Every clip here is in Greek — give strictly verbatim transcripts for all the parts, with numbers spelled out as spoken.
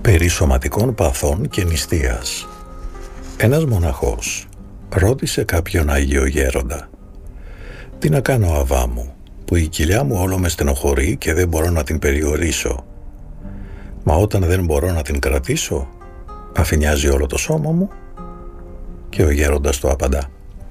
περί σωματικών παθών και νηστείας. Ένας μοναχός ρώτησε κάποιον Άγιο Γέροντα: «Τι να κάνω, Αβά μου, που η κοιλιά μου όλο με στενοχωρεί και δεν μπορώ να την περιορίσω? Μα όταν δεν μπορώ να την κρατήσω, αφηνιάζει όλο το σώμα μου?» Και ο γέροντας του απαντά: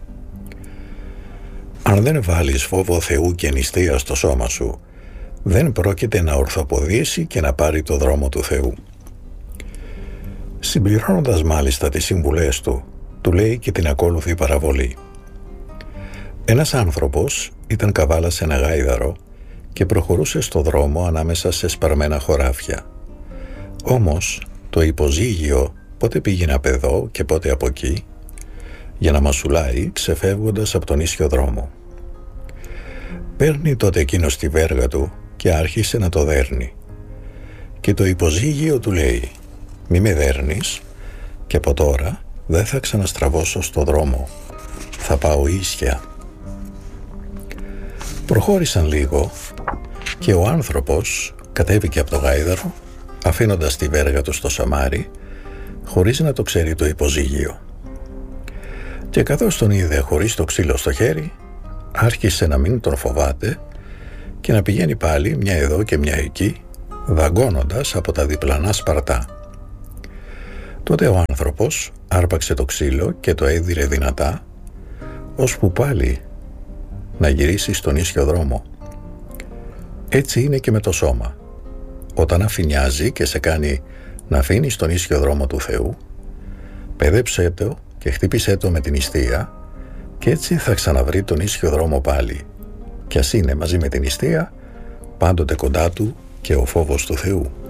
«Αν δεν βάλεις φόβο Θεού και νηστεία στο σώμα σου, δεν πρόκειται να ορθοποδήσει και να πάρει το δρόμο του Θεού». Συμπληρώνοντας μάλιστα τις συμβουλές του, του λέει και την ακόλουθη παραβολή. Ένας άνθρωπος ήταν καβάλα σε ένα γάιδαρο και προχωρούσε στο δρόμο ανάμεσα σε σπαρμένα χωράφια. Όμως το υποζύγιο πότε πήγαινε από εδώ και πότε από εκεί, για να μασουλάει ξεφεύγοντας από τον ίσιο δρόμο. Παίρνει τότε εκείνος τη βέργα του και άρχισε να το δέρνει. Και το υποζύγιο του λέει: «Μη με δέρνεις, και από τώρα δεν θα ξαναστραβώσω στο δρόμο, θα πάω ίσια». Προχώρησαν λίγο και ο άνθρωπος κατέβηκε από το γάιδαρο, αφήνοντας τη βέργα του στο σαμάρι, χωρίς να το ξέρει το υποζύγιο. Και καθώς τον είδε χωρίς το ξύλο στο χέρι, άρχισε να μην τον φοβάται και να πηγαίνει πάλι μια εδώ και μια εκεί, δαγκώνοντας από τα διπλανά σπαρτά. Τότε ο άνθρωπος άρπαξε το ξύλο και το έδιρε δυνατά, ώσπου πάλι να γυρίσει στον ίσιο δρόμο. Έτσι είναι και με το σώμα. Όταν αφηνιάζει και σε κάνει να αφήνεις τον ίσιο δρόμο του Θεού, παιδέψέ το και χτύπησέ το με την νηστεία, και έτσι θα ξαναβρει τον ίσιο δρόμο πάλι, κι ας είναι μαζί με την νηστεία πάντοτε κοντά του και ο φόβος του Θεού.